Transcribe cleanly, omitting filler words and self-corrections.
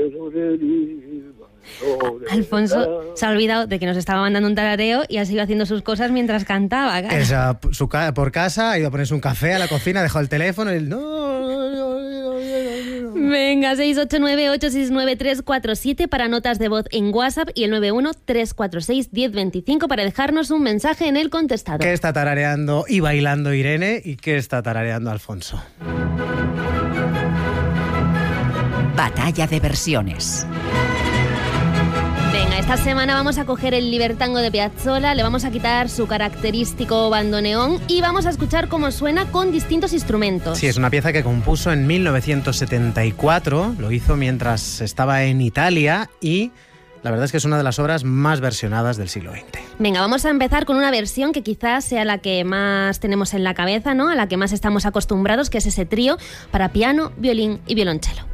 Alfonso se ha olvidado de que nos estaba mandando un tarareo y ha seguido haciendo sus cosas mientras cantaba. Por casa, ha ido a ponerse un café a la cocina, ha dejado el teléfono y Venga, 689-869-347 para notas de voz en WhatsApp y el 91-346-1025 para dejarnos un mensaje en el contestador. ¿Qué está tarareando y bailando Irene y qué está tarareando Alfonso? Batalla de versiones. Venga, esta semana vamos a coger el Libertango de Piazzolla, le vamos a quitar su característico bandoneón y vamos a escuchar cómo suena con distintos instrumentos. Sí, es una pieza que compuso en 1974, lo hizo mientras estaba en Italia y la verdad es que es una de las obras más versionadas del siglo XX. Venga, vamos a empezar con una versión que quizás sea la que más tenemos en la cabeza, ¿no? A la que más estamos acostumbrados, que es ese trío para piano, violín y violonchelo.